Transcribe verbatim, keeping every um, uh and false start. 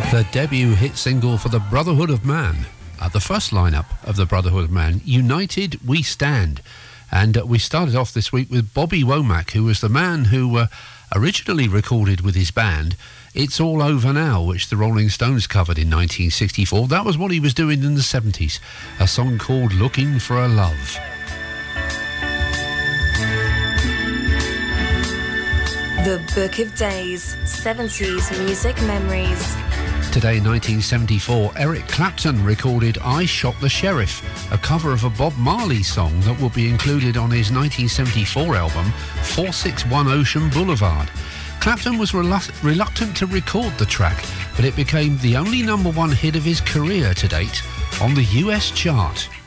The debut hit single for the Brotherhood of Man. At the first lineup of the Brotherhood of Man, United We Stand. And uh, we started off this week with Bobby Womack, who was the man who uh, originally recorded with his band It's All Over Now, which the Rolling Stones covered in nineteen sixty-four. That was what he was doing in the seventies, a song called Looking for a Love. The Book of Days, seventies music memories. Today, nineteen seventy-four, Eric Clapton recorded I Shot the Sheriff, a cover of a Bob Marley song that will be included on his nineteen seventy-four album, four sixty-one Ocean Boulevard. Clapton was relu- reluctant to record the track, but it became the only number one hit of his career to date on the U S chart.